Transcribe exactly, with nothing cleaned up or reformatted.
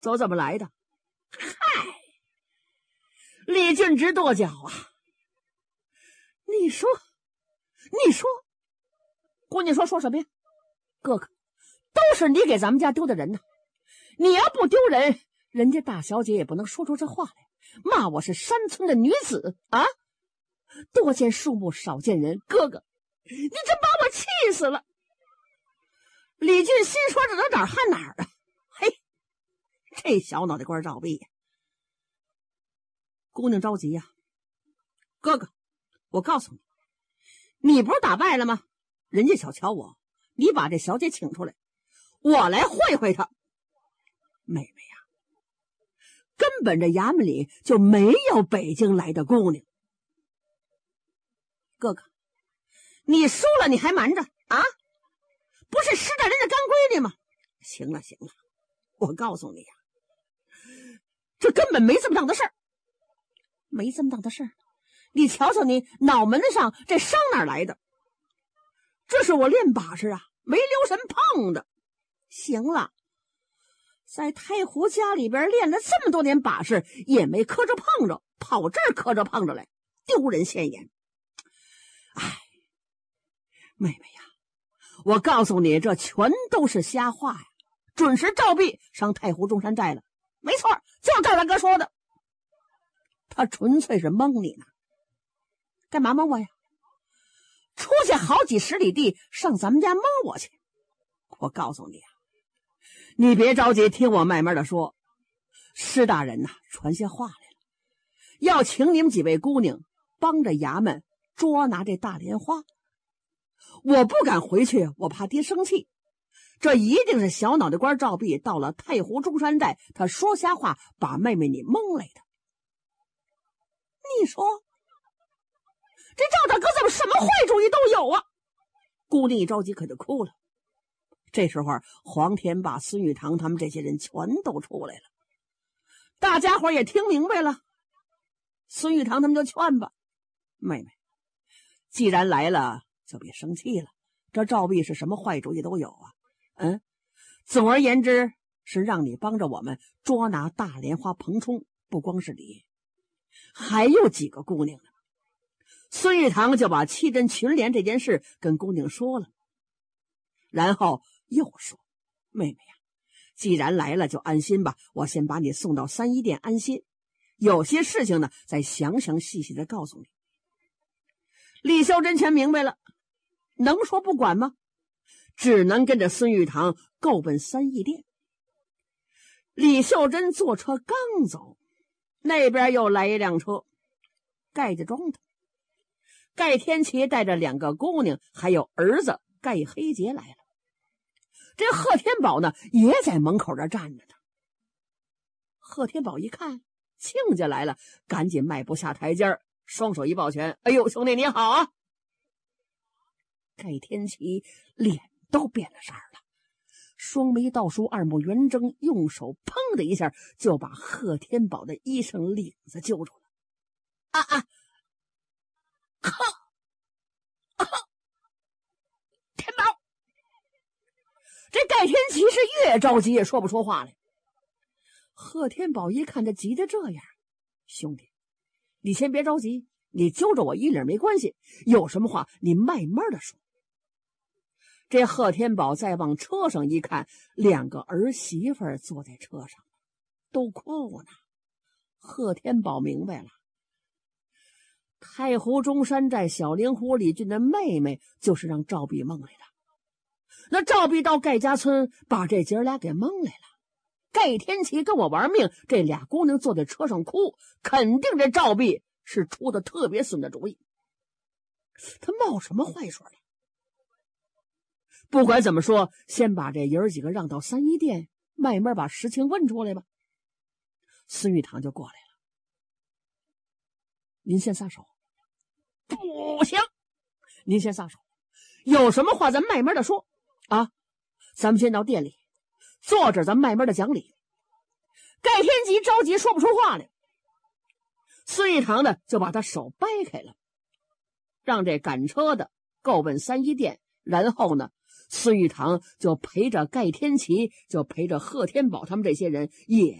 都这么来的。嗨，李俊直跺脚啊！你说，你说，姑娘说说什么呀？哥哥，都是你给咱们家丢的人呢。你要不丢人，人家大小姐也不能说出这话来，骂我是山村的女子啊！多见树木，少见人。哥哥，你真把我气死了。李俊心说这都哪儿hand哪儿啊？嘿，这小脑袋瓜照壁呀！姑娘着急呀、啊，哥哥，我告诉你，你不是打败了吗？人家小瞧我，你把这小姐请出来，我来会会她。妹妹呀、啊，根本这衙门里就没有北京来的姑娘。哥哥，你输了你还瞒着啊？不是施大人的干闺女吗？行了行了，我告诉你呀、啊，这根本没这么档的事儿。没这么档的事儿，你瞧瞧你脑门子上这伤哪儿来的？这是我练把式啊，没留神碰的。行了，在太湖家里边练了这么多年把式，也没磕着碰着，跑这儿磕着碰着来，丢人现眼。哎，妹妹呀，我告诉你，这全都是瞎话呀！准是赵壁上太湖中山寨了，没错，就是赵大哥说的。他纯粹是蒙你呢。干嘛蒙我呀？出去好几十里地上咱们家蒙我去。我告诉你啊，你别着急，听我慢慢的说。施大人呐、啊，传下话来了，要请你们几位姑娘帮着衙门捉拿这大莲花。我不敢回去，我怕爹生气。这一定是小脑袋瓜赵壁到了太湖中山寨，他说瞎话，把妹妹你蒙来的。你说这赵大哥怎么什么坏主意都有啊？姑娘一着急可就哭了。这时候黄天霸、孙玉堂他们这些人全都出来了，大家伙也听明白了。孙玉堂他们就劝吧，妹妹既然来了就别生气了，这赵壁是什么坏主意都有啊。嗯，总而言之是让你帮着我们捉拿大莲花彭冲，不光是你，还有几个姑娘呢。孙玉堂就把七针群联这件事跟姑娘说了，然后又说，妹妹呀、啊，既然来了就安心吧，我先把你送到三一殿安心，有些事情呢再详详细细的告诉你。李秀珍全明白了，能说不管吗？只能跟着孙玉堂够奔三义殿。李秀珍坐车刚走，那边又来一辆车，盖家庄的盖天齐带着两个姑娘还有儿子盖黑杰来了。这贺天宝呢也在门口这站着呢。贺天宝一看亲家来了，赶紧迈步下台阶，双手一抱拳，哎呦兄弟你好啊。盖天齐脸都变了色了，双眉倒竖，二目圆睁，用手砰的一下就把贺天宝的衣裳领子揪住了。啊啊！呵，呵，天宝！这盖天齐是越着急也说不出话来。贺天宝一看他急得这样，兄弟，你先别着急，你揪着我一领没关系，有什么话你慢慢的说。这贺天宝再往车上一看，两个儿媳妇坐在车上都哭呢。贺天宝明白了，太湖中山寨小灵狐李俊的妹妹就是让赵壁蒙来的。那赵壁到盖家村把这姐俩给蒙来了，盖天齐跟我玩命，这俩姑娘坐在车上哭，肯定这赵壁是出的特别损的主意。他冒什么坏水了？不管怎么说，先把这爷儿几个让到三一殿，慢慢把实情问出来吧。孙玉堂就过来了，您先撒手。不行，您先撒手，有什么话咱慢慢的说啊。咱们先到店里坐着，咱慢慢的讲理。盖天吉着急说不出话来，孙玉堂呢就把他手掰开了，让这赶车的够奔三一殿，然后呢孙玉堂就陪着盖天齐，就陪着贺天宝他们这些人也